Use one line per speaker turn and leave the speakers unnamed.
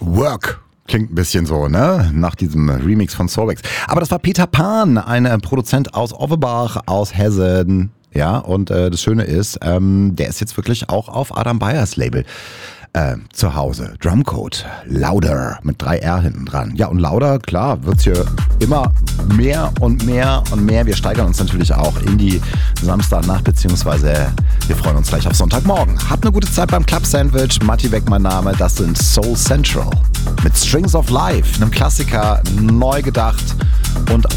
Work. Klingt ein bisschen so, ne? Nach diesem Remix von Soulwax. Aber das war Peter Pan, ein Produzent aus Offenbach, aus Hessen. Ja, und das Schöne ist, der ist jetzt wirklich auch auf Adam Beyers Label zu Hause. Drumcode, Louder, mit 3R hinten dran. Ja, und Louder, klar, wird's hier immer mehr und mehr und mehr. Wir steigern uns natürlich auch in die Samstagnacht, beziehungsweise wir freuen uns gleich auf Sonntagmorgen. Habt eine gute Zeit beim Club Sandwich. Matti Beck mein Name, das sind Soul Central. Mit Strings of Life, einem Klassiker, neu gedacht und